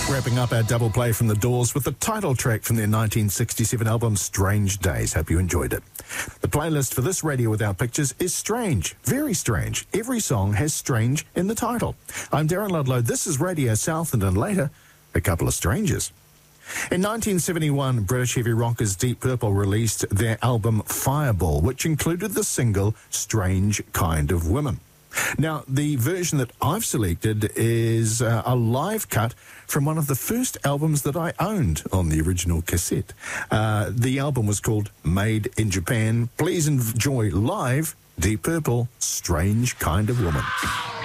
Wrapping up our double play from The Doors with the title track from their 1967 album Strange Days. Hope you enjoyed it. The playlist for this Radio Without Pictures is strange, very strange. Every song has strange in the title. I'm Darren Ludlow. This is Radio Southland, and later, a couple of strangers. In 1971, British heavy rockers Deep Purple released their album Fireball, which included the single Strange Kind of Woman. Now, the version that I've selected is a live cut from one of the first albums that I owned on the original cassette. The album was called Made in Japan. Please enjoy live Deep Purple, Strange Kind of Woman.